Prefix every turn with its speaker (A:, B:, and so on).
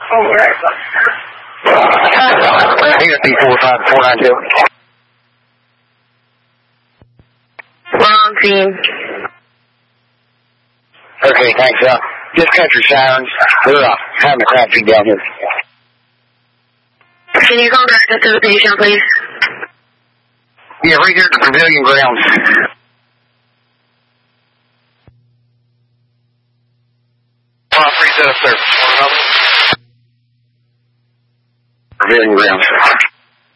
A: Oh, right.
B: ESP 45492.
A: Wrong team.
B: Okay, thanks. Dispatch your sirens. We're having a crap feed down here.
A: Can you go back to the patient, please?
B: Yeah, right here at the Pavilion Grounds. Free set up there. Pavilion Grounds.